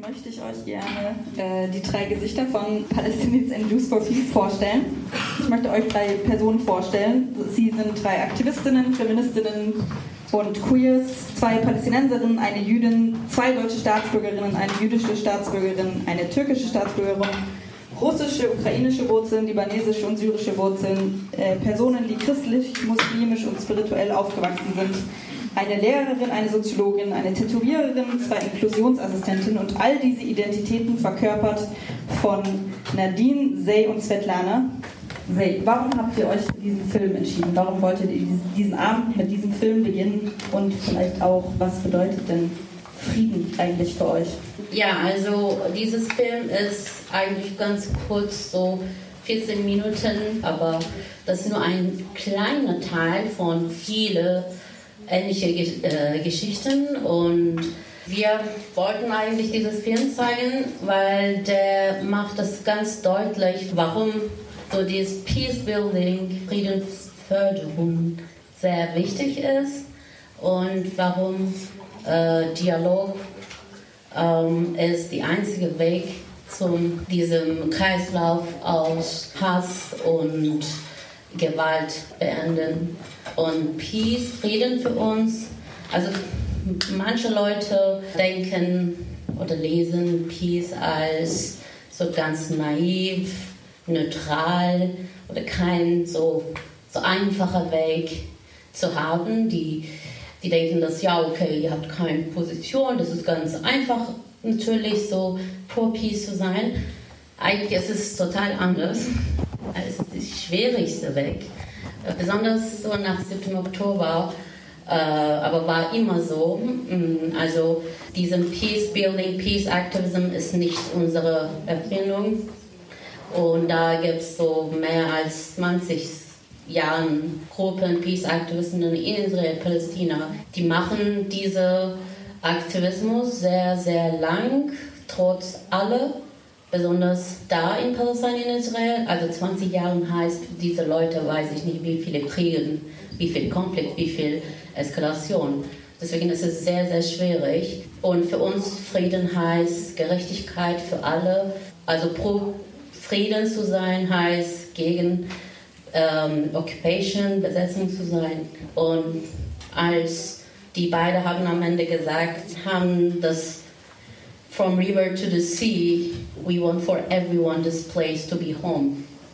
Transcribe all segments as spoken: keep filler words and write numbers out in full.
möchte ich euch gerne äh, die drei Gesichter von Palestinians and Jews for Peace vorstellen. Ich möchte euch drei Personen vorstellen. Sie sind drei Aktivistinnen, Feministinnen und Queers, zwei Palästinenserinnen, eine Jüdin, zwei deutsche Staatsbürgerinnen, eine jüdische Staatsbürgerin, eine türkische Staatsbürgerin, russische, ukrainische Wurzeln, libanesische und syrische Wurzeln, äh, Personen, die christlich, muslimisch und spirituell aufgewachsen sind, eine Lehrerin, eine Soziologin, eine Tätowiererin, zwei Inklusionsassistentinnen und all diese Identitäten verkörpert von Nadine, Zey und Svetlana. Zey, warum habt ihr euch für diesen Film entschieden? Warum wolltet ihr diesen Abend mit diesem Film beginnen? Und vielleicht auch, was bedeutet denn Frieden eigentlich für euch? Ja, also dieses Film ist eigentlich ganz kurz, so vierzehn Minuten, aber das ist nur ein kleiner Teil von vielen ähnlichen äh, Geschichten. Und wir wollten eigentlich dieses Film zeigen, weil der macht das ganz deutlich, warum so dieses Peace-Building, Friedensförderung sehr wichtig ist und warum äh, Dialog ähm, ist der einzige Weg zu diesem Kreislauf aus Hass und Gewalt beenden. Und Peace, Frieden für uns, also manche Leute denken oder lesen Peace als so ganz naiv, neutral oder kein so, so einfacher Weg zu haben. Die, die denken, dass ja, okay, ihr habt keine Position, das ist ganz einfach natürlich so pro Peace zu sein. Eigentlich ist es total anders. Es ist der schwierigste Weg. Besonders so nach siebten Oktober, äh, aber war immer so. Also diesem Peace Building, Peace Activism ist nicht unsere Erfindung. Und da gibt es so mehr als zwanzig Jahren Gruppen, Peace-Aktivisten in Israel, Palästina. Die machen diesen Aktivismus sehr, sehr lang, trotz aller, besonders da in Palästina, in Israel. Also zwanzig Jahre heißt, diese Leute, weiß ich nicht, wie viele Kriege, wie viel Konflikt, wie viel Eskalation. Deswegen ist es sehr, sehr schwierig. Und für uns Frieden heißt Gerechtigkeit für alle, also pro Frieden zu sein heißt gegen ähm, Occupation, Besetzung zu sein. Und als die beiden haben am Ende gesagt, haben das from river to the sea, we want for everyone this place to be home.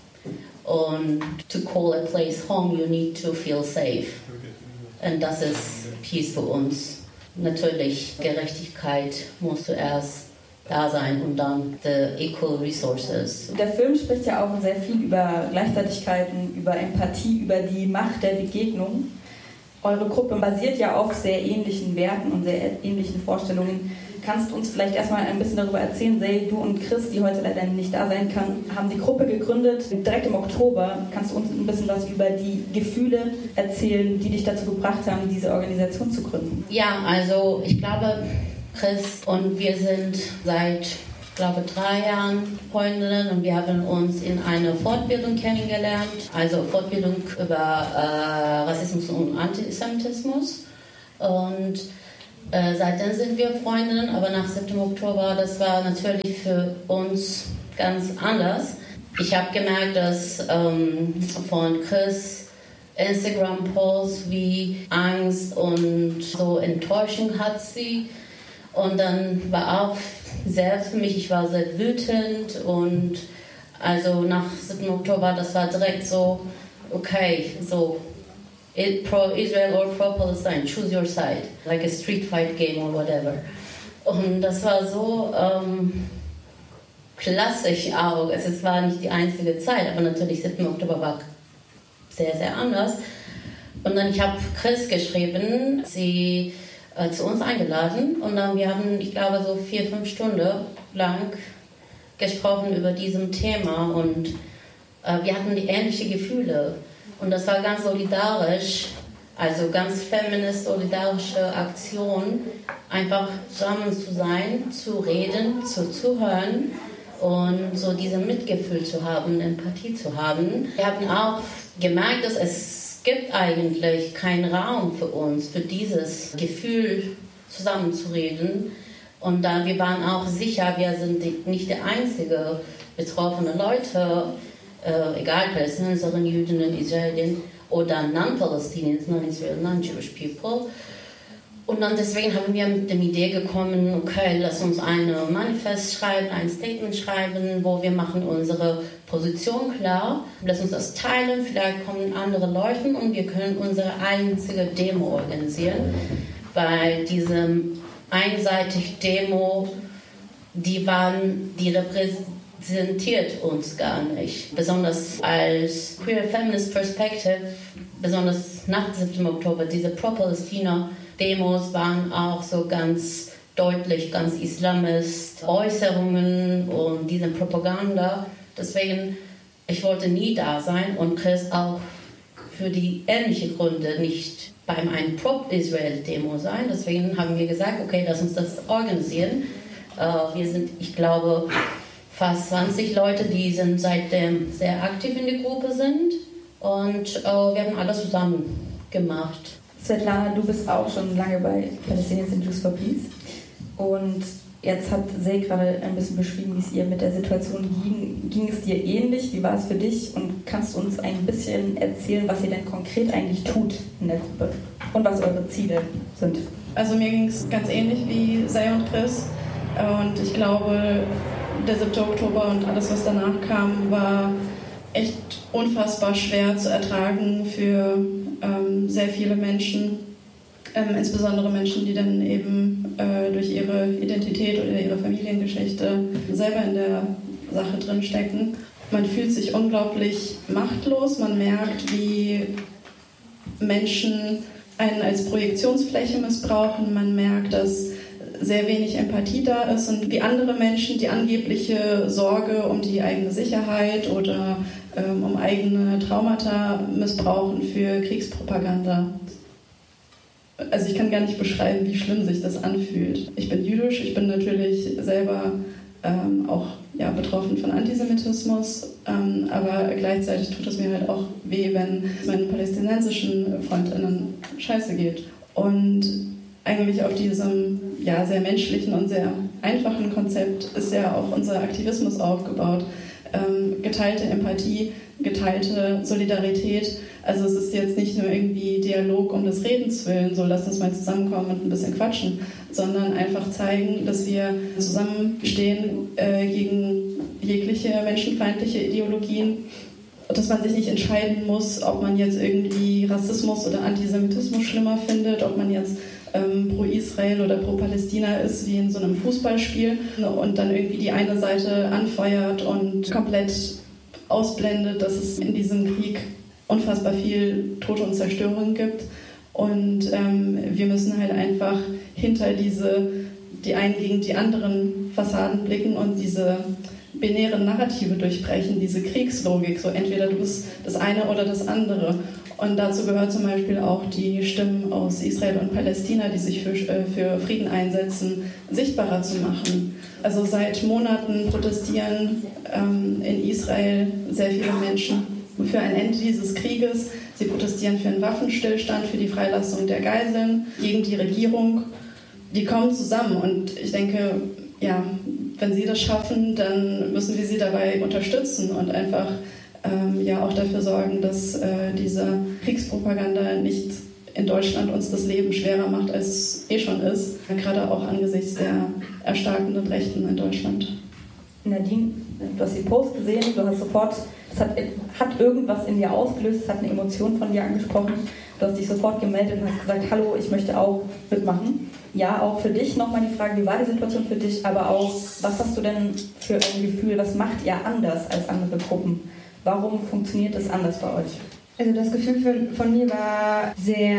Und to call a place home, you need to feel safe. Und das ist Peace für uns. Natürlich, Gerechtigkeit muss zuerst da sein und dann the equal resources. Der Film spricht ja auch sehr viel über Gleichzeitigkeiten, über Empathie, über die Macht der Begegnung. Eure Gruppe basiert ja auf sehr ähnlichen Werten und sehr ähnlichen Vorstellungen. Kannst du uns vielleicht erstmal ein bisschen darüber erzählen? Sei, du und Chris, die heute leider nicht da sein kann, haben die Gruppe gegründet, direkt im Oktober. Kannst du uns ein bisschen was über die Gefühle erzählen, die dich dazu gebracht haben, diese Organisation zu gründen? Ja, also ich glaube, Chris und wir sind seit, ich glaube, drei Jahren Freundinnen und wir haben uns in einer Fortbildung kennengelernt, also Fortbildung über äh, Rassismus und Antisemitismus. Und äh, seitdem sind wir Freundinnen, aber nach siebten Oktober, das war natürlich für uns ganz anders. Ich habe gemerkt, dass ähm, von Chris Instagram-Posts wie Angst und so Enttäuschung hat sie. Und dann war auch selbst für mich, ich war sehr wütend und also nach siebten Oktober, das war direkt so, okay, so pro-Israel or pro-Palestine, choose your side, like a street fight game or whatever. Und das war so ähm, klassisch auch, es war nicht die einzige Zeit, aber natürlich siebten Oktober war sehr, sehr anders. Und dann, ich habe Chris geschrieben, sie äh, zu uns eingeladen und dann, wir haben, ich glaube, so vier, fünf Stunden lang gesprochen über diesem Thema und äh, wir hatten die ähnlichen Gefühle und das war ganz solidarisch, also ganz feminist solidarische Aktion, einfach zusammen zu sein, zu reden, zu zuhören und so dieses Mitgefühl zu haben, Empathie zu haben. Wir haben auch gemerkt, dass es gibt eigentlich keinen Raum für uns, für dieses Gefühl zusammenzureden. Und dann, wir waren auch sicher, wir sind die, nicht die einzige betroffene Leute, äh, egal Palästinenserinnen, Jüdinnen, Israelien oder Non-Palestinians, Non-Israel, Non-Jewish people. Und dann deswegen haben wir mit der Idee gekommen, okay, lass uns ein Manifest schreiben, ein Statement schreiben, wo wir machen unsere Position klar, lass uns das teilen, vielleicht kommen andere Leute und wir können unsere einzige Demo organisieren, weil diese einseitige Demo, die waren, die repräsentiert uns gar nicht, besonders als Queer Feminist Perspective, besonders nach dem siebten Oktober, diese Pro-Palästina Demos waren auch so ganz deutlich, ganz islamist Äußerungen und diese Propaganda. Deswegen, ich wollte nie da sein und Chris auch für die ähnlichen Gründe nicht bei einem Pro-Israel-Demo sein. Deswegen haben wir gesagt, okay, lass uns das organisieren. Uh, wir sind, ich glaube, fast zwanzig Leute, die sind seitdem sehr aktiv in der Gruppe sind und uh, wir haben alles zusammen gemacht. Svetlana, du bist auch schon lange bei Palestinians and Jews for Peace und jetzt hat Zey gerade ein bisschen beschrieben, wie es ihr mit der Situation ging. Ging es dir ähnlich? Wie war es für dich? Und kannst du uns ein bisschen erzählen, was ihr denn konkret eigentlich tut in der Gruppe und was eure Ziele sind? Also mir ging es ganz ähnlich wie Zey und Chris und ich glaube, der siebte Oktober und alles, was danach kam, war echt unfassbar schwer zu ertragen für ähm, sehr viele Menschen, ähm, insbesondere Menschen, die dann eben äh, durch ihre Identität oder ihre Familiengeschichte selber in der Sache drinstecken. Man fühlt sich unglaublich machtlos, man merkt, wie Menschen einen als Projektionsfläche missbrauchen, man merkt, dass sehr wenig Empathie da ist und wie andere Menschen die angebliche Sorge um die eigene Sicherheit oder ähm, um eigene Traumata missbrauchen für Kriegspropaganda. Also ich kann gar nicht beschreiben, wie schlimm sich das anfühlt. Ich bin jüdisch, ich bin natürlich selber ähm, auch ja, betroffen von Antisemitismus, ähm, aber gleichzeitig tut es mir halt auch weh, wenn es meinen palästinensischen FreundInnen scheiße geht. Und eigentlich auf diesem ja, sehr menschlichen und sehr einfachen Konzept ist ja auch unser Aktivismus aufgebaut. Ähm, geteilte Empathie, geteilte Solidarität. Also es ist jetzt nicht nur irgendwie Dialog um des Redens willen, so lasst uns mal zusammenkommen und ein bisschen quatschen, sondern einfach zeigen, dass wir zusammenstehen äh, gegen jegliche menschenfeindliche Ideologien, dass man sich nicht entscheiden muss, ob man jetzt irgendwie Rassismus oder Antisemitismus schlimmer findet, ob man jetzt ähm, pro Israel oder pro Palästina ist, wie in so einem Fußballspiel und dann irgendwie die eine Seite anfeuert und komplett ausblendet, dass es in diesem Krieg unfassbar viel Tote und Zerstörung gibt. Und ähm, wir müssen halt einfach hinter diese, die einen gegen die anderen Fassaden blicken und diese binären Narrative durchbrechen, diese Kriegslogik, so entweder du bist das eine oder das andere. Und dazu gehört zum Beispiel auch die Stimmen aus Israel und Palästina, die sich für, äh, für Frieden einsetzen, sichtbarer zu machen. Also seit Monaten protestieren ähm, in Israel sehr viele Menschen für ein Ende dieses Krieges. Sie protestieren für einen Waffenstillstand, für die Freilassung der Geiseln, gegen die Regierung. Die kommen zusammen und ich denke, ja, wenn sie das schaffen, dann müssen wir sie dabei unterstützen und einfach ähm, ja auch dafür sorgen, dass äh, diese Kriegspropaganda nicht in Deutschland uns das Leben schwerer macht, als es eh schon ist, gerade auch angesichts der erstarkenden Rechten in Deutschland. Nadine, du hast den Post gesehen, du hast sofort, es hat, hat irgendwas in dir ausgelöst, es hat eine Emotion von dir angesprochen, du hast dich sofort gemeldet und hast gesagt, hallo, ich möchte auch mitmachen. Ja, auch für dich nochmal die Frage, wie war die Situation für dich, aber auch, was hast du denn für ein Gefühl, was macht ihr anders als andere Gruppen? Warum funktioniert es anders bei euch? Also das Gefühl von, von mir war sehr,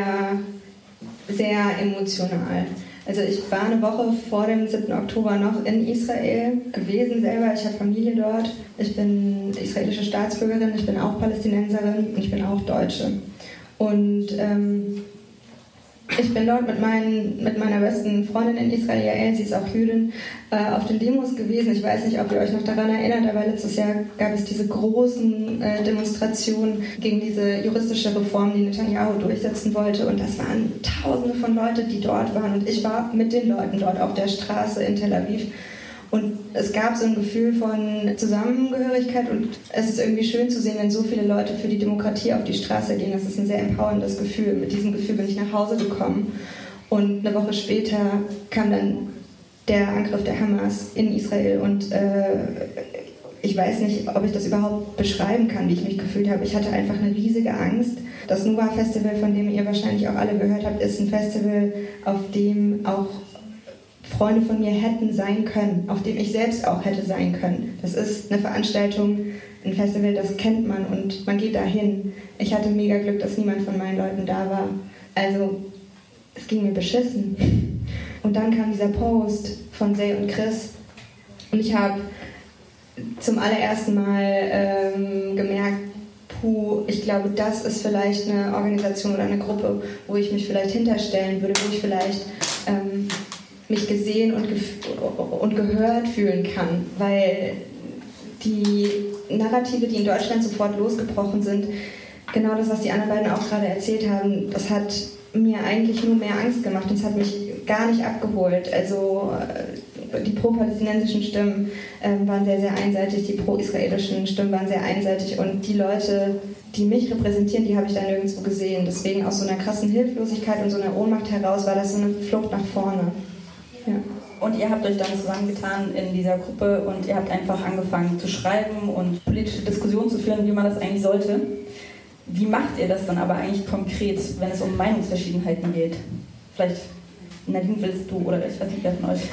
sehr emotional. Also ich war eine Woche vor dem siebten Oktober noch in Israel gewesen selber. Ich habe Familie dort. Ich bin israelische Staatsbürgerin, ich bin auch Palästinenserin und ich bin auch Deutsche. Und ähm, Ich bin dort mit, meinen, mit meiner besten Freundin in Israel, sie ist auch Jüdin, äh, auf den Demos gewesen. Ich weiß nicht, ob ihr euch noch daran erinnert, aber letztes Jahr gab es diese großen äh, Demonstrationen gegen diese juristische Reform, die Netanyahu durchsetzen wollte. Und das waren Tausende von Leuten, die dort waren. Und ich war mit den Leuten dort auf der Straße in Tel Aviv. Und es gab so ein Gefühl von Zusammengehörigkeit und es ist irgendwie schön zu sehen, wenn so viele Leute für die Demokratie auf die Straße gehen. Das ist ein sehr empowerndes Gefühl. Mit diesem Gefühl bin ich nach Hause gekommen und eine Woche später kam dann der Angriff der Hamas in Israel und äh, ich weiß nicht, ob ich das überhaupt beschreiben kann, wie ich mich gefühlt habe. Ich hatte einfach eine riesige Angst. Das Nova Festival, von dem ihr wahrscheinlich auch alle gehört habt, ist ein Festival, auf dem auch Freunde von mir hätten sein können, auf dem ich selbst auch hätte sein können. Das ist eine Veranstaltung, ein Festival, das kennt man und man geht dahin. Ich hatte mega Glück, dass niemand von meinen Leuten da war. Also, es ging mir beschissen. Und dann kam dieser Post von Zay und Chris und ich habe zum allerersten Mal ähm, gemerkt, puh, ich glaube, das ist vielleicht eine Organisation oder eine Gruppe, wo ich mich vielleicht hinterstellen würde, wo ich vielleicht ähm, mich gesehen und, gef- und gehört fühlen kann, weil die Narrative, die in Deutschland sofort losgebrochen sind, genau das, was die anderen beiden auch gerade erzählt haben, das hat mir eigentlich nur mehr Angst gemacht und es hat mich gar nicht abgeholt. Also die pro-palästinensischen Stimmen äh, waren sehr, sehr einseitig, die pro-israelischen Stimmen waren sehr einseitig und die Leute, die mich repräsentieren, die habe ich da nirgendwo gesehen. Deswegen aus so einer krassen Hilflosigkeit und so einer Ohnmacht heraus war das so eine Flucht nach vorne. Ja. Und ihr habt euch dann zusammengetan in dieser Gruppe und ihr habt einfach angefangen zu schreiben und politische Diskussionen zu führen, wie man das eigentlich sollte. Wie macht ihr das dann aber eigentlich konkret, wenn es um Meinungsverschiedenheiten geht? Vielleicht, Nadine, willst du oder ich weiß nicht, wer von euch?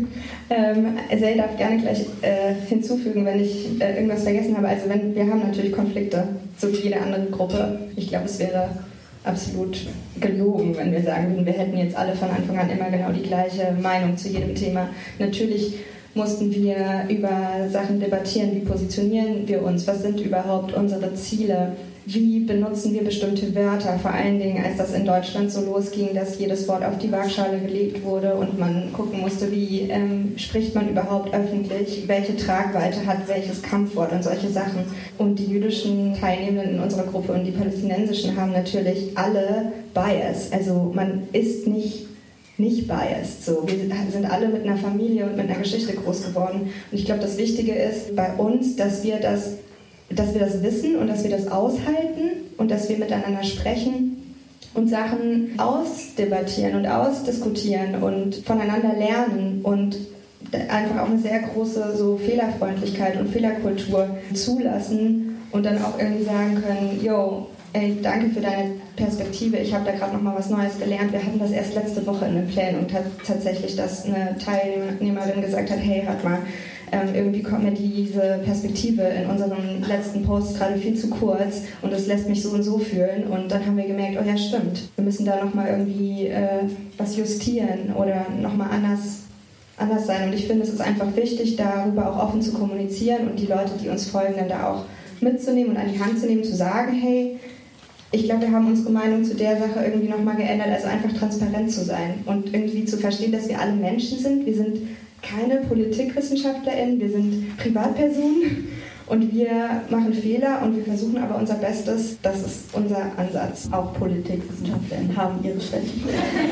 ähm, Zay darf gerne gleich äh, hinzufügen, wenn ich äh, irgendwas vergessen habe. Also wenn, wir haben natürlich Konflikte, so wie jede andere Gruppe. Ich glaube, es wäre absolut gelogen, wenn wir sagen würden, wir hätten jetzt alle von Anfang an immer genau die gleiche Meinung zu jedem Thema. Natürlich mussten wir über Sachen debattieren, wie positionieren wir uns, was sind überhaupt unsere Ziele, wie benutzen wir bestimmte Wörter, vor allen Dingen als das in Deutschland so losging, dass jedes Wort auf die Waagschale gelegt wurde und man gucken musste, wie ähm, spricht man überhaupt öffentlich, welche Tragweite hat welches Kampfwort und solche Sachen. Und die jüdischen Teilnehmenden in unserer Gruppe und die palästinensischen haben natürlich alle Bias, also man ist nicht nicht biased. So. Wir sind alle mit einer Familie und mit einer Geschichte groß geworden. Und ich glaube, das Wichtige ist bei uns, dass wir das, dass wir das wissen und dass wir das aushalten und dass wir miteinander sprechen und Sachen ausdebattieren und ausdiskutieren und voneinander lernen und einfach auch eine sehr große so Fehlerfreundlichkeit und Fehlerkultur zulassen und dann auch irgendwie sagen können, yo, ey, danke für deine Perspektive, ich habe da gerade noch mal was Neues gelernt. Wir hatten das erst letzte Woche in den Plänen und hat tatsächlich, dass eine Teilnehmerin gesagt hat, hey, hört mal, ähm, irgendwie kommt mir diese Perspektive in unserem letzten Post gerade viel zu kurz und das lässt mich so und so fühlen. Und dann haben wir gemerkt, oh ja, stimmt, wir müssen da noch mal irgendwie äh, was justieren oder noch mal anders, anders sein. Und ich finde, es ist einfach wichtig, darüber auch offen zu kommunizieren und die Leute, die uns folgen, dann da auch mitzunehmen und an die Hand zu nehmen, zu sagen, hey, ich glaube, wir haben unsere Meinung zu der Sache irgendwie nochmal geändert, also einfach transparent zu sein und irgendwie zu verstehen, dass wir alle Menschen sind. Wir sind keine PolitikwissenschaftlerInnen, wir sind Privatpersonen und wir machen Fehler und wir versuchen aber unser Bestes. Das ist unser Ansatz. Auch PolitikwissenschaftlerInnen haben ihre Schwächen.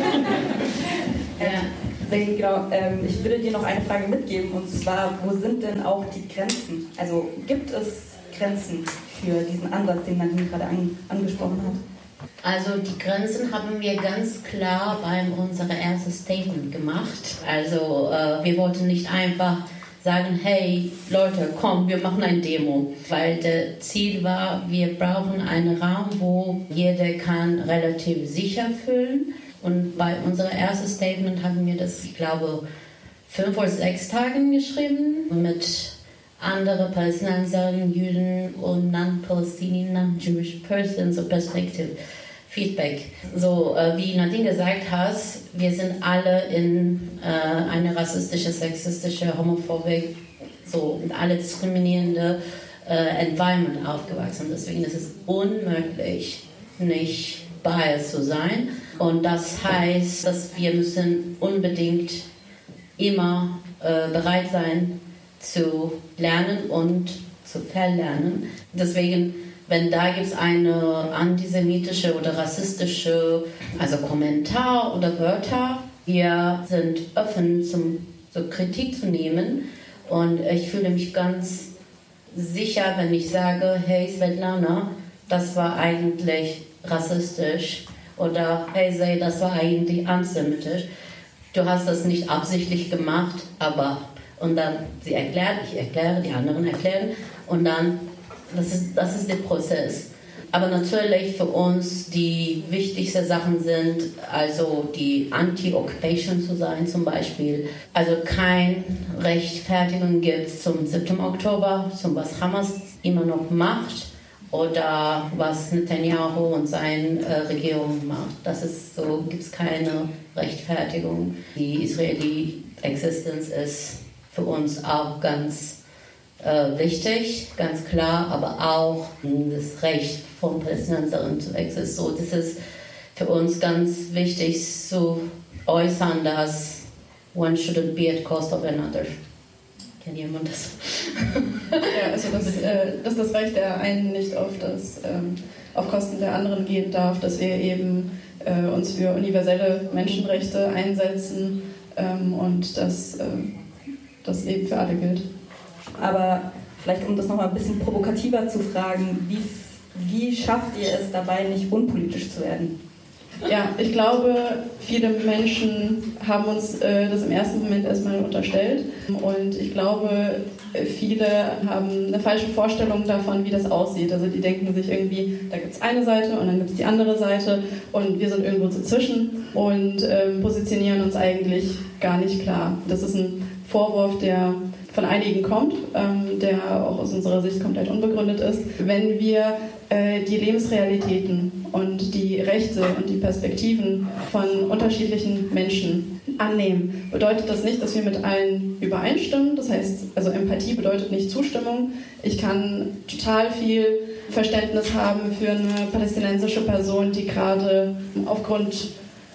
Ja. Genau, ähm, ich würde dir noch eine Frage mitgeben und zwar, wo sind denn auch die Grenzen? Also gibt es Grenzen für diesen Ansatz, den Nadine gerade an, angesprochen hat? Also die Grenzen haben wir ganz klar bei unserem ersten Statement gemacht. Also äh, wir wollten nicht einfach sagen, hey Leute, komm, wir machen ein Demo. Weil das Ziel war, wir brauchen einen Raum, wo jeder kann relativ sicher fühlen. Und bei unserem ersten Statement haben wir das, ich glaube, fünf oder sechs Tagen geschrieben mit andere Palästinenserinnen, Juden und Non-Palestinian, Non-Jewish Persons, so Perspective, Feedback. So äh, wie Nadine gesagt hat, wir sind alle in äh, eine rassistische, sexistische, homophobe, so alle diskriminierende äh, Environment aufgewachsen. Deswegen ist es unmöglich, nicht biased zu sein. Und das heißt, dass wir müssen unbedingt immer äh, bereit sein zu lernen und zu verlernen. Deswegen, wenn da gibt es eine antisemitische oder rassistische, also Kommentar oder Wörter, wir sind offen zum, zur Kritik zu nehmen. Und ich fühle mich ganz sicher, wenn ich sage, hey Svetlana, das war eigentlich rassistisch. Oder hey Say, das war eigentlich antisemitisch. Du hast das nicht absichtlich gemacht, aber... Und dann, sie erklärt, ich erkläre, die anderen erklären. Und dann, das ist, das ist der Prozess. Aber natürlich für uns die wichtigsten Sachen sind, also die Anti-Occupation zu sein zum Beispiel. Also keine Rechtfertigung gibt es zum siebten Oktober, zum was Hamas immer noch macht oder was Netanyahu und seine äh, Regierung macht. Das ist so, gibt es keine Rechtfertigung. Die Israeli Existenz ist für uns auch ganz äh, wichtig, ganz klar, aber auch das Recht von Palästinensern zu existieren. So, das ist für uns ganz wichtig zu äußern, dass one shouldn't be at cost of another. Kennt jemand das? Ja, also dass, äh, dass das Recht der einen nicht auf, das, ähm, auf Kosten der anderen gehen darf, dass wir eben äh, uns für universelle Menschenrechte einsetzen ähm, und dass äh, das eben für alle gilt. Aber vielleicht, um das nochmal ein bisschen provokativer zu fragen, wie, wie schafft ihr es dabei, nicht unpolitisch zu werden? Ja, ich glaube, viele Menschen haben uns äh, das im ersten Moment erstmal unterstellt. Und ich glaube, viele haben eine falsche Vorstellung davon, wie das aussieht. Also die denken sich irgendwie, da gibt es eine Seite und dann gibt es die andere Seite und wir sind irgendwo dazwischen und ähm, positionieren uns eigentlich gar nicht klar. Das ist ein Vorwurf, der von einigen kommt, ähm, der auch aus unserer Sicht komplett unbegründet ist. Wenn wir äh, die Lebensrealitäten und die Rechte und die Perspektiven von unterschiedlichen Menschen annehmen, bedeutet das nicht, dass wir mit allen übereinstimmen. Das heißt, also Empathie bedeutet nicht Zustimmung. Ich kann total viel Verständnis haben für eine palästinensische Person, die gerade aufgrund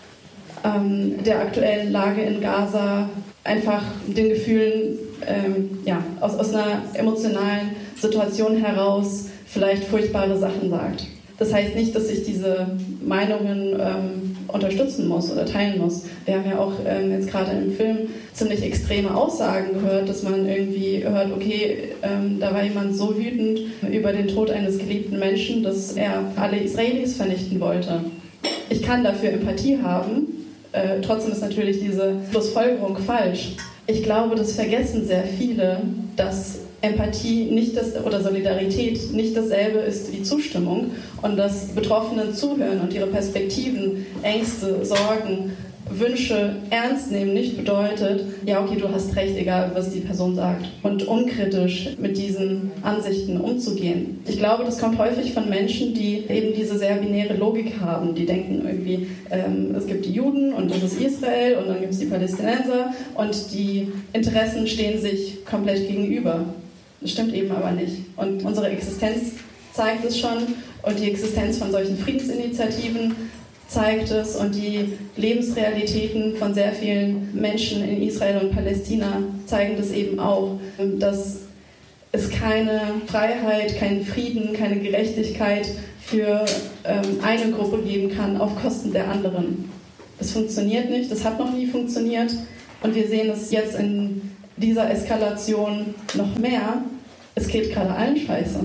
ähm, der aktuellen Lage in Gaza einfach den Gefühlen ähm, ja, aus, aus einer emotionalen Situation heraus vielleicht furchtbare Sachen sagt. Das heißt nicht, dass ich diese Meinungen ähm, unterstützen muss oder teilen muss. Wir haben ja auch ähm, jetzt gerade im Film ziemlich extreme Aussagen gehört, dass man irgendwie hört, okay, ähm, da war jemand so wütend über den Tod eines geliebten Menschen, dass er alle Israelis vernichten wollte. Ich kann dafür Empathie haben, äh, trotzdem ist natürlich diese Schlussfolgerung falsch. Ich glaube, das vergessen sehr viele, dass Empathie nicht das, oder Solidarität nicht dasselbe ist wie Zustimmung und dass Betroffenen zuhören und ihre Perspektiven, Ängste, Sorgen, Wünsche ernst nehmen nicht bedeutet, ja okay, du hast recht, egal was die Person sagt. Und unkritisch mit diesen Ansichten umzugehen. Ich glaube, das kommt häufig von Menschen, die eben diese sehr binäre Logik haben. Die denken irgendwie, ähm, es gibt die Juden und das ist Israel und dann gibt es die Palästinenser und die Interessen stehen sich komplett gegenüber. Das stimmt eben aber nicht. Und unsere Existenz zeigt es schon und die Existenz von solchen Friedensinitiativen zeigt es und die Lebensrealitäten von sehr vielen Menschen in Israel und Palästina zeigen das eben auch, dass es keine Freiheit, keinen Frieden, keine Gerechtigkeit für ähm, eine Gruppe geben kann auf Kosten der anderen. Das funktioniert nicht, das hat noch nie funktioniert und wir sehen es jetzt in dieser Eskalation noch mehr. Es geht gerade allen scheiße.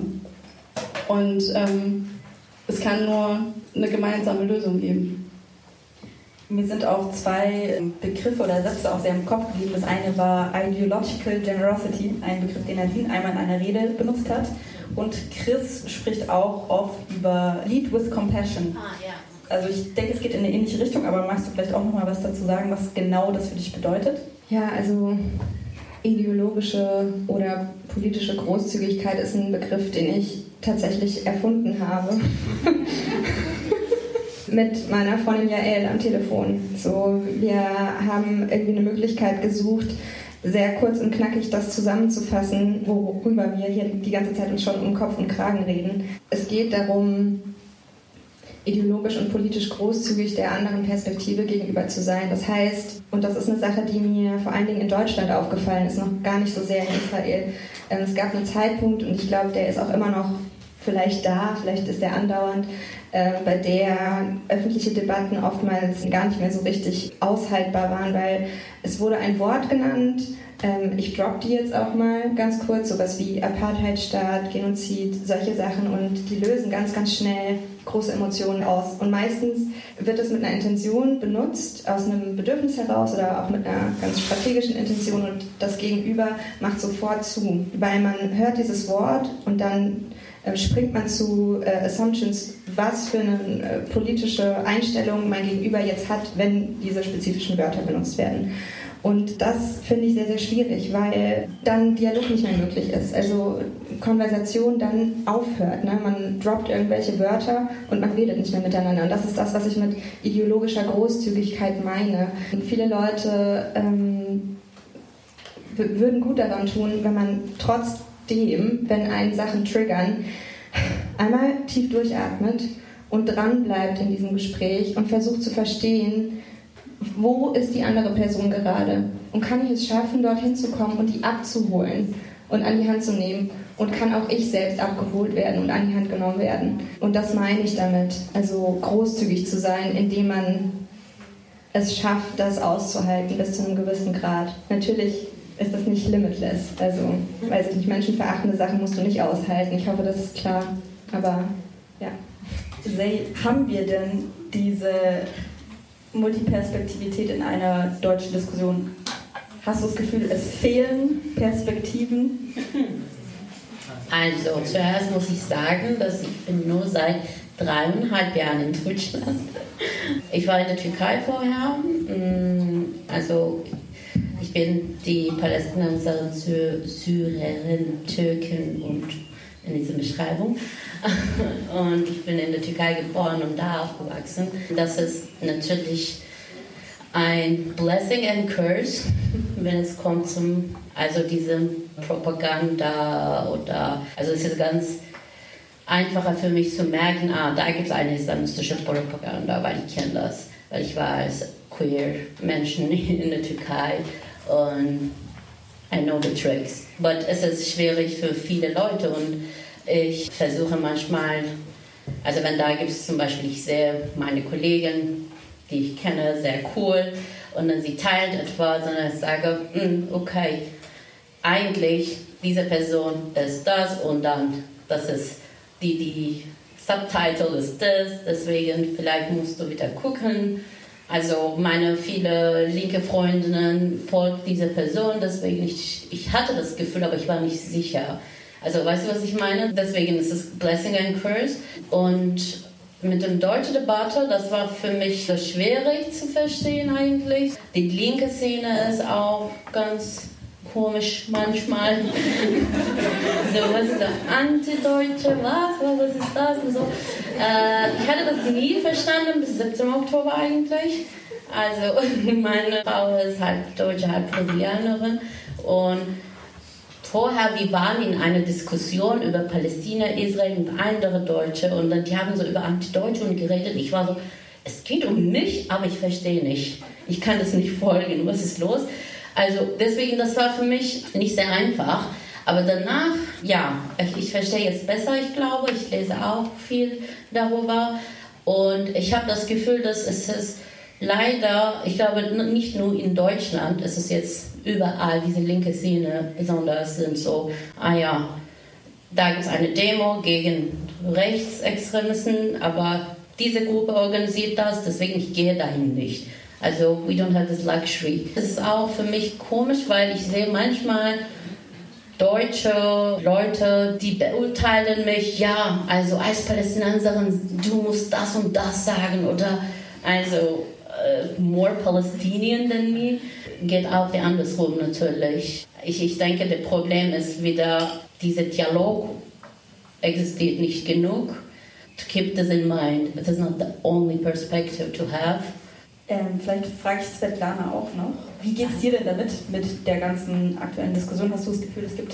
Und ähm, es kann nur eine gemeinsame Lösung geben. Mir sind auch zwei Begriffe oder Sätze auch sehr im Kopf geblieben. Das eine war Ideological Generosity, ein Begriff, den Nadine einmal in einer Rede benutzt hat. Und Chris spricht auch oft über Lead with Compassion. Ah, ja. Also ich denke, es geht in eine ähnliche Richtung, aber magst du vielleicht auch noch mal was dazu sagen, was genau das für dich bedeutet? Ja, also ideologische oder politische Großzügigkeit ist ein Begriff, den ich tatsächlich erfunden habe. Mit meiner Freundin Jael am Telefon. So, wir haben irgendwie eine Möglichkeit gesucht, sehr kurz und knackig das zusammenzufassen, worüber wir hier die ganze Zeit uns schon um Kopf und Kragen reden. Es geht darum, ideologisch und politisch großzügig der anderen Perspektive gegenüber zu sein. Das heißt, und das ist eine Sache, die mir vor allen Dingen in Deutschland aufgefallen ist, noch gar nicht so sehr in Israel. Ähm, es gab einen Zeitpunkt, und ich glaube, der ist auch immer noch vielleicht da, vielleicht ist der andauernd, äh, bei der öffentliche Debatten oftmals gar nicht mehr so richtig aushaltbar waren, weil es wurde ein Wort genannt, ähm, ich droppe die jetzt auch mal ganz kurz, sowas wie Apartheidstaat, Genozid, solche Sachen, und die lösen ganz, ganz schnell große Emotionen aus. Und meistens wird es mit einer Intention benutzt, aus einem Bedürfnis heraus oder auch mit einer ganz strategischen Intention, und das Gegenüber macht sofort zu, weil man hört dieses Wort und dann äh, springt man zu äh, Assumptions, was für eine äh, politische Einstellung mein Gegenüber jetzt hat, wenn diese spezifischen Wörter benutzt werden. Und das finde ich sehr, sehr schwierig, weil dann Dialog nicht mehr möglich ist. Also Konversation dann aufhört. Ne? Man droppt irgendwelche Wörter und man redet nicht mehr miteinander. Und das ist das, was ich mit ideologischer Großzügigkeit meine. Und viele Leute ähm, w- würden gut daran tun, wenn man trotzdem, wenn einen Sachen triggern, einmal tief durchatmet und dran bleibt in diesem Gespräch und versucht zu verstehen, wo ist die andere Person gerade? Und kann ich es schaffen, dorthin zu kommen und die abzuholen und an die Hand zu nehmen? Und kann auch ich selbst abgeholt werden und an die Hand genommen werden? Und das meine ich damit, also großzügig zu sein, indem man es schafft, das auszuhalten bis zu einem gewissen Grad. Natürlich ist das nicht limitless. Also, weiß ich nicht, menschenverachtende Sachen musst du nicht aushalten. Ich hoffe, das ist klar. Aber, ja. Zey, haben wir denn diese Multiperspektivität in einer deutschen Diskussion? Hast du das Gefühl, es fehlen Perspektiven? Also, zuerst muss ich sagen, dass ich bin nur seit dreieinhalb Jahren in Deutschland. Ich war in der Türkei vorher. Also, ich bin die Palästinenserin, Syrerin, Türkin und in dieser Beschreibung. Und ich bin in der Türkei geboren und da aufgewachsen. Das ist natürlich ein Blessing and Curse, wenn es kommt zum, also diese Propaganda oder, also es ist ganz einfacher für mich zu merken, ah, da gibt es eine islamistische Propaganda, weil ich kenne das, weil ich war als queer Menschen in der Türkei und I know the tricks. But es ist schwierig für viele Leute und ich versuche manchmal, also wenn da gibt es zum Beispiel, ich sehe meine Kollegin, die ich kenne, sehr cool, und dann sie teilt etwas und ich sage, okay, eigentlich diese Person ist das und dann, das ist die, die Subtitle ist das, deswegen vielleicht musst du wieder gucken. Also meine viele linke Freundinnen folgt dieser Person, deswegen ich, ich hatte das Gefühl, aber ich war nicht sicher. Also weißt du, was ich meine? Deswegen ist es Blessing and Curse. Und mit der deutschen Debatte, das war für mich so schwierig zu verstehen eigentlich. Die linke Szene ist auch ganz komisch manchmal. So, was ist das? Antideutsche, was? Was ist das? Und so. Äh, ich hatte das nie verstanden bis siebzehnten Oktober eigentlich. Also meine Frau ist halb Deutsche, halb Brasilianerin. Und vorher, wir waren in einer Diskussion über Palästina, Israel und andere Deutsche und dann die haben so über Antideutsche und geredet. Ich war so, es geht um mich, aber ich verstehe nicht. Ich kann das nicht folgen. Was ist los? Also deswegen, das war für mich nicht sehr einfach. Aber danach, ja, ich, ich verstehe jetzt besser, ich glaube. Ich lese auch viel darüber. Und ich habe das Gefühl, dass es ist leider, ich glaube nicht nur in Deutschland, es ist jetzt überall diese linke Szene besonders sind so, ah ja, da gibt es eine Demo gegen Rechtsextremisten, aber diese Gruppe organisiert das, deswegen ich gehe dahin nicht. Also we don't have this luxury. Das ist auch für mich komisch, weil ich sehe manchmal deutsche Leute, die beurteilen mich, ja, also als Palästinenserin, du musst das und das sagen oder also uh, more Palestinian than me. Geht auch die andersrum natürlich. Ich, ich denke, das Problem ist wieder, dieser Dialog existiert nicht genug. To keep this in mind, it is not the only perspective to have. Ähm, vielleicht frage ich Svetlana auch noch. Wie geht es dir denn damit, mit der ganzen aktuellen Diskussion? Hast du das Gefühl, es gibt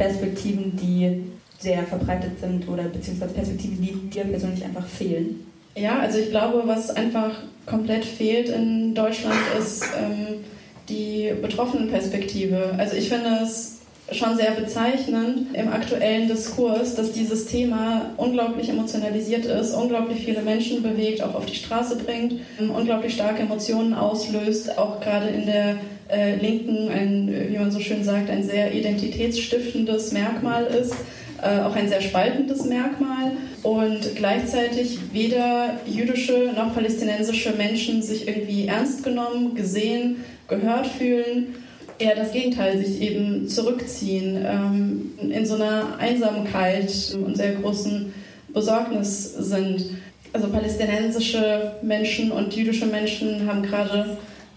Perspektiven, die sehr verbreitet sind oder beziehungsweise Perspektiven, die dir persönlich einfach fehlen? Ja, also ich glaube, was einfach komplett fehlt in Deutschland ist ähm, die Betroffenenperspektive. Also ich finde es schon sehr bezeichnend im aktuellen Diskurs, dass dieses Thema unglaublich emotionalisiert ist, unglaublich viele Menschen bewegt, auch auf die Straße bringt, unglaublich starke Emotionen auslöst, auch gerade in der äh, Linken ein, wie man so schön sagt, ein sehr identitätsstiftendes Merkmal ist, äh, auch ein sehr spaltendes Merkmal und gleichzeitig weder jüdische noch palästinensische Menschen sich irgendwie ernst genommen, gesehen, gehört fühlen. Eher das Gegenteil, sich eben zurückziehen, ähm, in so einer Einsamkeit und sehr großen Besorgnis sind. Also palästinensische Menschen und jüdische Menschen haben gerade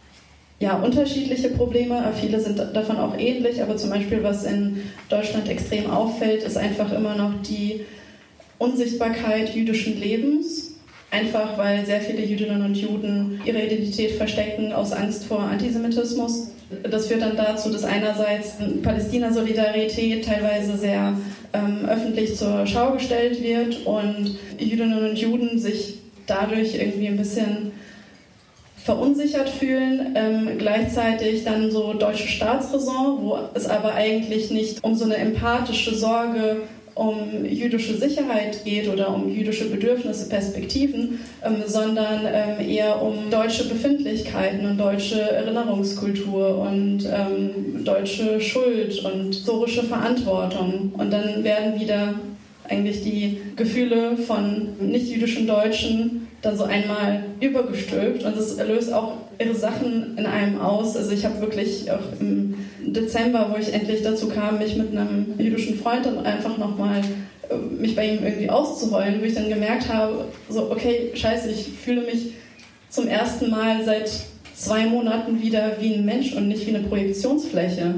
ja, unterschiedliche Probleme, viele sind davon auch ähnlich, aber zum Beispiel, was in Deutschland extrem auffällt, ist einfach immer noch die Unsichtbarkeit jüdischen Lebens. Einfach weil sehr viele Jüdinnen und Juden ihre Identität verstecken aus Angst vor Antisemitismus. Das führt dann dazu, dass einerseits Palästina-Solidarität teilweise sehr ähm, öffentlich zur Schau gestellt wird und Jüdinnen und Juden sich dadurch irgendwie ein bisschen verunsichert fühlen. Ähm, gleichzeitig dann so deutsche Staatsräson, wo es aber eigentlich nicht um so eine empathische Sorge um jüdische Sicherheit geht oder um jüdische Bedürfnisse, Perspektiven, ähm, sondern ähm, eher um deutsche Befindlichkeiten und deutsche Erinnerungskultur und ähm, deutsche Schuld und historische Verantwortung. Und dann werden wieder eigentlich die Gefühle von nicht-jüdischen Deutschen dann so einmal übergestülpt und es löst auch ihre Sachen in einem aus. Also ich habe wirklich auch im Dezember, wo ich endlich dazu kam, mich mit einem jüdischen Freund dann einfach nochmal mich bei ihm irgendwie auszuheulen, wo ich dann gemerkt habe, so okay, scheiße, ich fühle mich zum ersten Mal seit zwei Monaten wieder wie ein Mensch und nicht wie eine Projektionsfläche.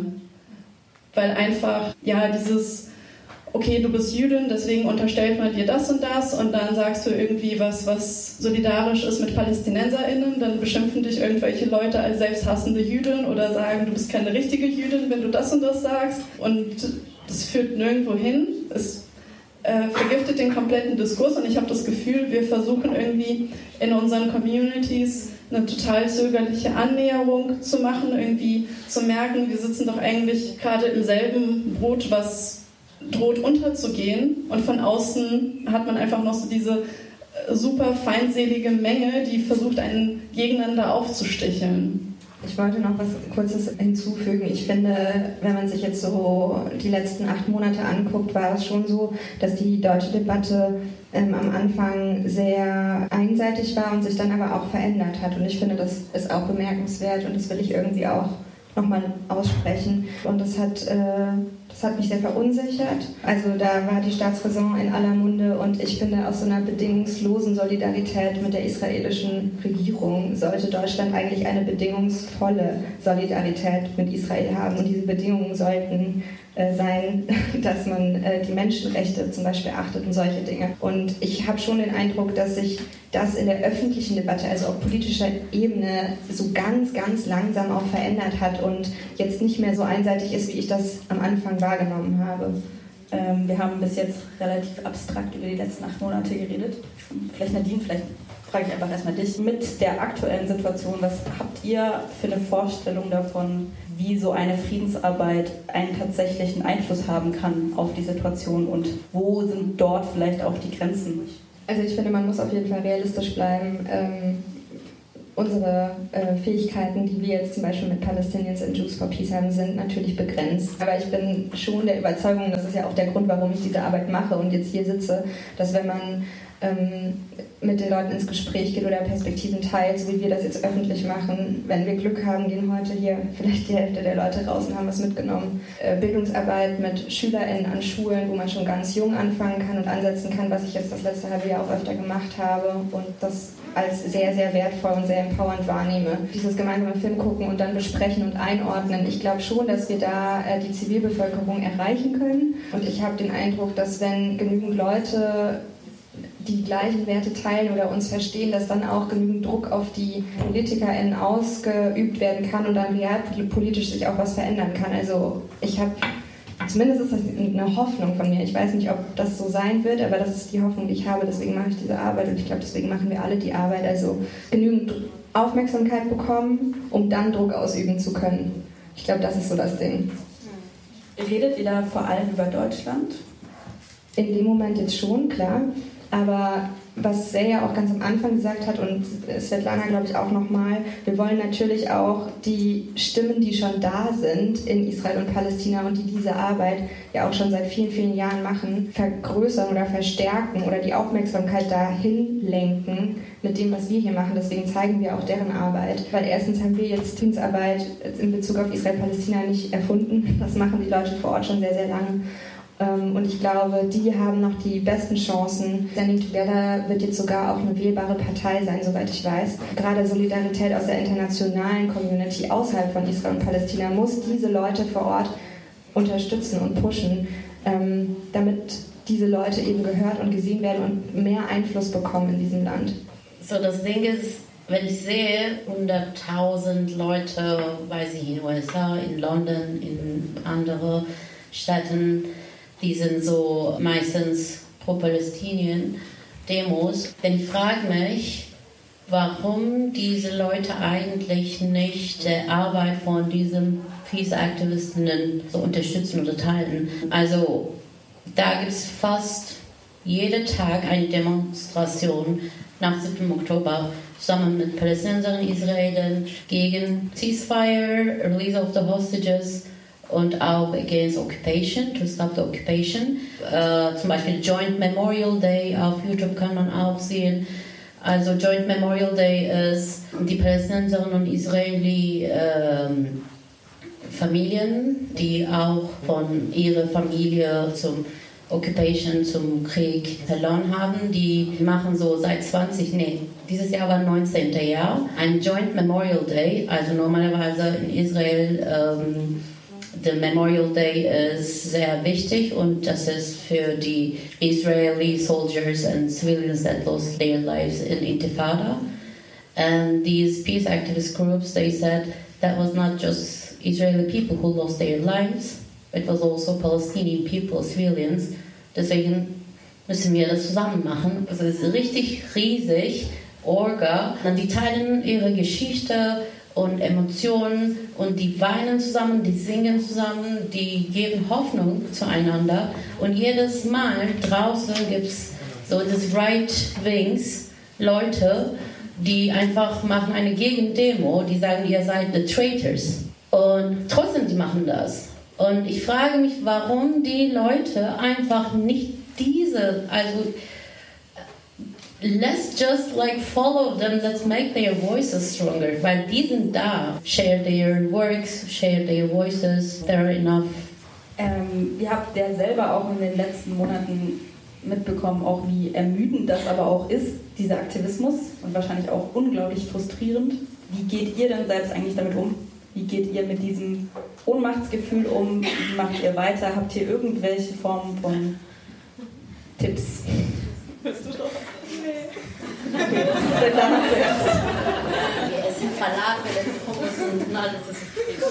Weil einfach, ja, dieses okay, du bist Jüdin, deswegen unterstellt man dir das und das und dann sagst du irgendwie was, was solidarisch ist mit PalästinenserInnen, dann beschimpfen dich irgendwelche Leute als selbsthassende Jüdin oder sagen, du bist keine richtige Jüdin, wenn du das und das sagst und das führt nirgendwo hin. Es äh, vergiftet den kompletten Diskurs und ich habe das Gefühl, wir versuchen irgendwie in unseren Communities eine total zögerliche Annäherung zu machen, irgendwie zu merken, wir sitzen doch eigentlich gerade im selben Boot, was droht unterzugehen und von außen hat man einfach noch so diese super feindselige Menge, die versucht, einen gegeneinander aufzusticheln. Ich wollte noch was Kurzes hinzufügen. Ich finde, wenn man sich jetzt so die letzten acht Monate anguckt, war es schon so, dass die deutsche Debatte ähm, am Anfang sehr einseitig war und sich dann aber auch verändert hat. Und ich finde, das ist auch bemerkenswert und das will ich irgendwie auch nochmal aussprechen. Und das hat, äh, das hat mich sehr verunsichert. Also da war die Staatsräson in aller Munde und ich finde, aus so einer bedingungslosen Solidarität mit der israelischen Regierung sollte Deutschland eigentlich eine bedingungsvolle Solidarität mit Israel haben. Und diese Bedingungen sollten äh, sein, dass man äh, die Menschenrechte zum Beispiel achtet und solche Dinge. Und ich habe schon den Eindruck, dass sich das in der öffentlichen Debatte, also auf politischer Ebene, so ganz, ganz langsam auch verändert hat und jetzt nicht mehr so einseitig ist, wie ich das am Anfang wahrgenommen habe. Ähm, wir haben bis jetzt relativ abstrakt über die letzten acht Monate geredet. Vielleicht Nadine, vielleicht frage ich einfach erstmal dich. Mit der aktuellen Situation, was habt ihr für eine Vorstellung davon, wie so eine Friedensarbeit einen tatsächlichen Einfluss haben kann auf die Situation und wo sind dort vielleicht auch die Grenzen? Also ich finde, man muss auf jeden Fall realistisch bleiben. Ähm, unsere äh, Fähigkeiten, die wir jetzt zum Beispiel mit Palestinians and Jews for Peace haben, sind natürlich begrenzt. Aber ich bin schon der Überzeugung, das ist ja auch der Grund, warum ich diese Arbeit mache und jetzt hier sitze, dass wenn man ähm, mit den Leuten ins Gespräch geht oder Perspektiven teilt, so wie wir das jetzt öffentlich machen, wenn wir Glück haben, gehen heute hier vielleicht die Hälfte der Leute raus und haben was mitgenommen. Äh, Bildungsarbeit mit SchülerInnen an Schulen, wo man schon ganz jung anfangen kann und ansetzen kann, was ich jetzt das letzte halbe Jahr auch öfter gemacht habe und das als sehr, sehr wertvoll und sehr empowernd wahrnehme. Dieses gemeinsame Film gucken und dann besprechen und einordnen. Ich glaube schon, dass wir da äh, die Zivilbevölkerung erreichen können und ich habe den Eindruck, dass wenn genügend Leute die gleichen Werte teilen oder uns verstehen, dass dann auch genügend Druck auf die PolitikerInnen ausgeübt werden kann und dann realpolitisch sich auch was verändern kann. Also ich habe zumindest ist das eine Hoffnung von mir. Ich weiß nicht, ob das so sein wird, aber das ist die Hoffnung, die ich habe. Deswegen mache ich diese Arbeit und ich glaube, deswegen machen wir alle die Arbeit. Also genügend Aufmerksamkeit bekommen, um dann Druck ausüben zu können. Ich glaube, das ist so das Ding. Redet ihr da vor allem über Deutschland? In dem Moment jetzt schon, klar. Aber was Seja auch ganz am Anfang gesagt hat und Svetlana, glaube ich, auch nochmal, wir wollen natürlich auch die Stimmen, die schon da sind in Israel und Palästina und die diese Arbeit ja auch schon seit vielen, vielen Jahren machen, vergrößern oder verstärken oder die Aufmerksamkeit dahin lenken mit dem, was wir hier machen. Deswegen zeigen wir auch deren Arbeit. Weil erstens haben wir jetzt Friedensarbeit in Bezug auf Israel-Palästina nicht erfunden. Das machen die Leute vor Ort schon sehr, sehr lange. Und ich glaube, die haben noch die besten Chancen. Standing Together wird jetzt sogar auch eine wählbare Partei sein, soweit ich weiß. Gerade Solidarität aus der internationalen Community außerhalb von Israel und Palästina muss diese Leute vor Ort unterstützen und pushen, damit diese Leute eben gehört und gesehen werden und mehr Einfluss bekommen in diesem Land. So, das Ding ist, wenn ich sehe, hunderttausend Leute, weiß ich, in den U S A, in London, in anderen Städten, die sind so meistens pro-Palästinien Demos. Denn ich frage mich, warum diese Leute eigentlich nicht die Arbeit von diesen Peace-Aktivistinnen so unterstützen oder teilen. Also da gibt es fast jeden Tag eine Demonstration nach siebten Oktober zusammen mit Palästinensern und Israelern gegen Ceasefire, Release of the Hostages und auch against occupation, to stop the occupation. Uh, zum Beispiel Joint Memorial Day auf YouTube kann man auch sehen. Also Joint Memorial Day ist die Palästinenserinnen und Israeli ähm, Familien, die auch von ihrer Familie zum Occupation, zum Krieg verloren haben. Die machen so seit zwanzig, nee, dieses Jahr war neunzehnte Jahr, ein Joint Memorial Day. Also normalerweise in Israel ähm, der Memorial Day ist sehr wichtig und das ist für die Israeli soldiers and civilians that lost their lives in Intifada. And these peace activist groups, they said that was not just Israeli people who lost their lives, it was also Palestinian people, civilians. Deswegen müssen wir das zusammen machen. Also es ist richtig riesig, Orga. Und die teilen ihre Geschichte und Emotionen und die weinen zusammen, die singen zusammen, die geben Hoffnung zueinander. Und jedes Mal draußen gibt es so das Right Wings Leute, die einfach machen eine Gegendemo, die sagen, ihr seid the traitors. Und trotzdem, die machen das. Und ich frage mich, warum die Leute einfach nicht diese, also let's just like follow them, let's make their voices stronger, weil die sind da. Share their works, share their voices, there are enough. Ähm, ihr habt ja selber auch in den letzten Monaten mitbekommen, auch wie ermüdend das aber auch ist, dieser Aktivismus und wahrscheinlich auch unglaublich frustrierend. Wie geht ihr denn selbst eigentlich damit um? Wie geht ihr mit diesem Ohnmachtsgefühl um? Wie macht ihr weiter? Habt ihr irgendwelche Formen von Tipps? Bist du doch? Okay, das ist der Plan zuerst. Wir essen Falafel, Pommes und alles ist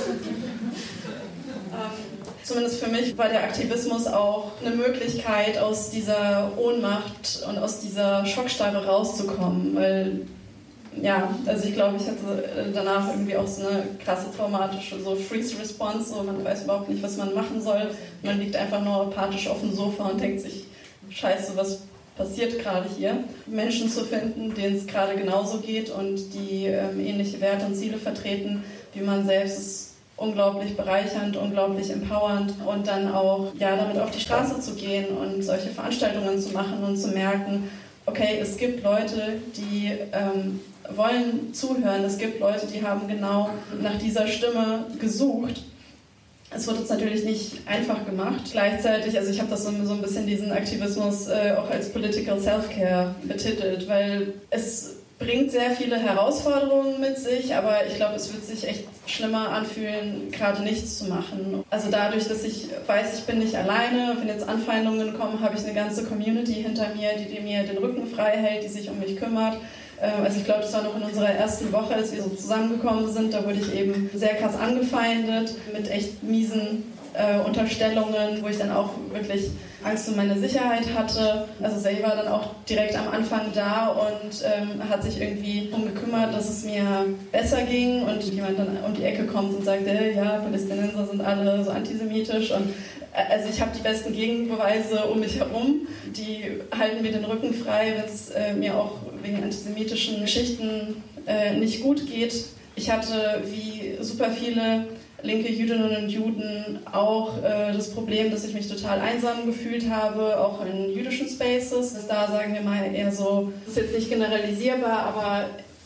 Zumindest für mich war der Aktivismus auch eine Möglichkeit, aus dieser Ohnmacht und aus dieser Schockstarre rauszukommen, weil ja, also ich glaube, ich hatte danach irgendwie auch so eine krasse traumatische so Freeze-Response, so man weiß überhaupt nicht, was man machen soll. Man liegt einfach nur apathisch auf dem Sofa und denkt sich, scheiße, was passiert gerade hier? Menschen zu finden, denen es gerade genauso geht und die ähm, ähnliche Werte und Ziele vertreten wie man selbst, ist unglaublich bereichernd, unglaublich empowernd und dann auch ja, damit auf die Straße zu gehen und solche Veranstaltungen zu machen und zu merken, okay, es gibt Leute, die ähm, wollen zuhören, es gibt Leute, die haben genau nach dieser Stimme gesucht. Es wird uns natürlich nicht einfach gemacht. Gleichzeitig, also ich habe das so, so ein bisschen diesen Aktivismus äh, auch als Political Self-Care betitelt, weil es bringt sehr viele Herausforderungen mit sich, aber ich glaube, es wird sich echt schlimmer anfühlen, gerade nichts zu machen. Also dadurch, dass ich weiß, ich bin nicht alleine, wenn jetzt Anfeindungen kommen, habe ich eine ganze Community hinter mir, die, die mir den Rücken frei hält, die sich um mich kümmert. Also ich glaube, das war noch in unserer ersten Woche, als wir so zusammengekommen sind, da wurde ich eben sehr krass angefeindet mit echt miesen äh, Unterstellungen, wo ich dann auch wirklich Angst um meine Sicherheit hatte. Also Say war dann auch direkt am Anfang da und ähm, hat sich irgendwie darum gekümmert, dass es mir besser ging und jemand dann um die Ecke kommt und sagt, hey, ja, Palästinenser sind alle so antisemitisch und äh, also ich habe die besten Gegenbeweise um mich herum. Die halten mir den Rücken frei, wenn es äh, mir auch wegen antisemitischen Geschichten äh, nicht gut geht. Ich hatte wie super viele linke Jüdinnen und Juden auch äh, das Problem, dass ich mich total einsam gefühlt habe, auch in jüdischen Spaces. Das da sagen wir mal eher so, das ist jetzt nicht generalisierbar, aber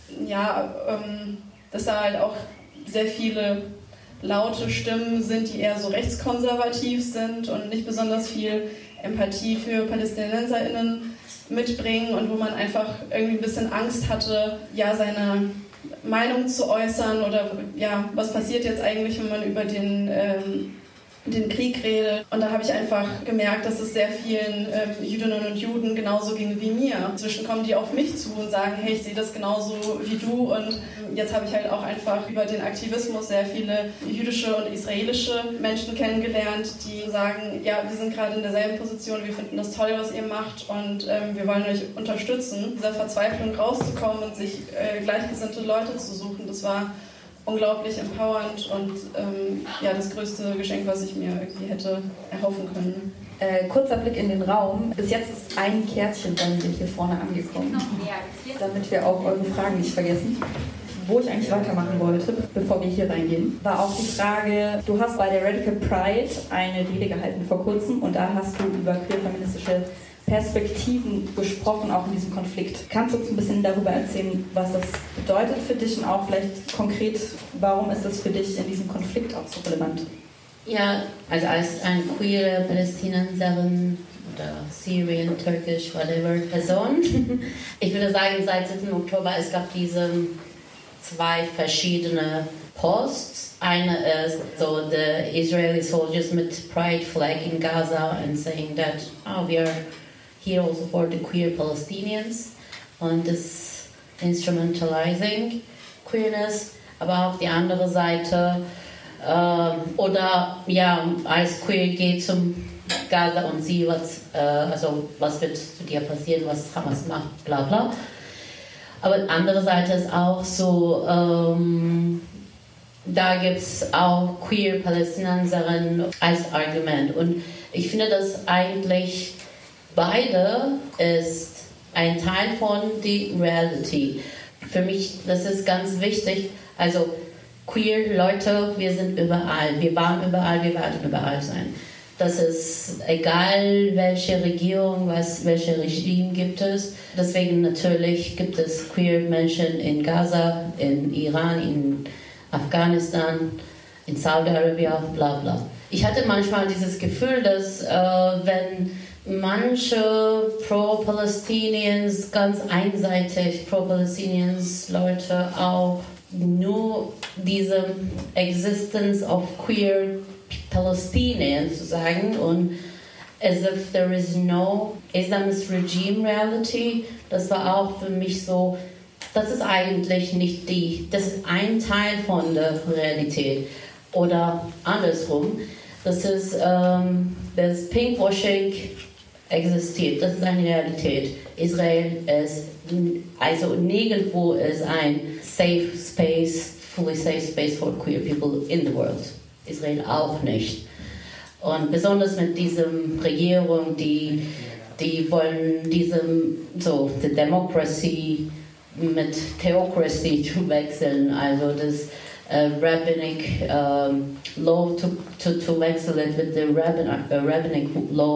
ja, ähm, dass da halt auch sehr viele laute Stimmen sind, die eher so rechtskonservativ sind und nicht besonders viel Empathie für PalästinenserInnen mitbringen und wo man einfach irgendwie ein bisschen Angst hatte, ja, seine Meinung zu äußern oder ja, was passiert jetzt eigentlich, wenn man über den, ähm, den Krieg redet. Und da habe ich einfach gemerkt, dass es sehr vielen ähm, Jüdinnen und Juden genauso ging wie mir. Inzwischen kommen die auf mich zu und sagen, hey, ich sehe das genauso wie du. Und jetzt habe ich halt auch einfach über den Aktivismus sehr viele jüdische und israelische Menschen kennengelernt, die sagen, ja, wir sind gerade in derselben Position, wir finden das toll, was ihr macht und ähm, wir wollen euch unterstützen. Dieser Verzweiflung rauszukommen und sich äh, gleichgesinnte Leute zu suchen, das war unglaublich empowernd und ähm, ja, das größte Geschenk, was ich mir irgendwie hätte erhoffen können. Äh, kurzer Blick in den Raum. Bis jetzt ist ein Kärtchen dann hier vorne angekommen, damit wir auch eure Fragen nicht vergessen. Wo ich eigentlich weitermachen wollte, bevor wir hier reingehen, war auch die Frage, du hast bei der Radical Pride eine Rede gehalten vor kurzem und da hast du über queer-feministische Perspektiven gesprochen, auch in diesem Konflikt. Kannst du uns ein bisschen darüber erzählen, was das bedeutet für dich und auch vielleicht konkret, warum ist das für dich in diesem Konflikt auch so relevant? Ja, also als eine queere Palästinenserin oder Syrian, Turkish, whatever Person, ich würde sagen, seit siebten Oktober, es gab diese zwei verschiedene Posts. Eine ist so the Israeli soldiers mit pride flag in Gaza and saying that, oh, we are here also for the queer Palestinians und das instrumentalizing queerness, aber auf die andere Seite äh, oder ja, als queer geht zum Gaza und sie, was, äh, also was wird zu dir passieren, was Hamas macht, bla bla. Aber die andere Seite ist auch so, ähm, da gibt es auch queer Palästinenserinnen als Argument und ich finde, dass eigentlich beide ist ein Teil von der Reality. Für mich, das ist ganz wichtig, also queer Leute, wir sind überall, wir waren überall, wir werden überall sein. Das ist egal, welche Regierung, was, welche Regime gibt es. Deswegen natürlich gibt es queer Menschen in Gaza, in Iran, in Afghanistan, in Saudi-Arabien, bla bla. Ich hatte manchmal dieses Gefühl, dass äh, wenn manche Pro-Palestinians, ganz einseitig Pro-Palestinians Leute auch nur diese Existence of queer Palestinians sagen und as if there is no Islamist regime reality, das war auch für mich so, das ist eigentlich nicht die, das ist ein Teil von der Realität oder andersrum, das ist, ähm, das Pinkwashing existiert, das ist eine Realität. Israel ist, also nirgendwo ist ein safe space, fully safe space for queer people in the world. Israel auch nicht. Und besonders mit diesem Regierung, die, die wollen diesem, so, die Democracy mit Theocracy zu wechseln, also das uh, Rabbinic um, law to, to, to wechseln mit der Rabbinic, uh, Rabbinic law